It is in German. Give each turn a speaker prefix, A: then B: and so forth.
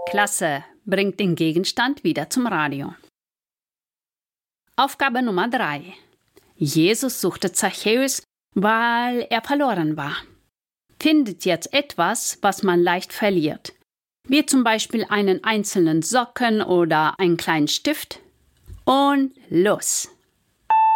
A: Klasse, bringt den Gegenstand wieder zum Radio. Aufgabe Nummer 3. Jesus suchte Zachäus, weil er verloren war. Findet jetzt etwas, was man leicht verliert, wie zum Beispiel einen einzelnen Socken oder einen kleinen Stift. Und los!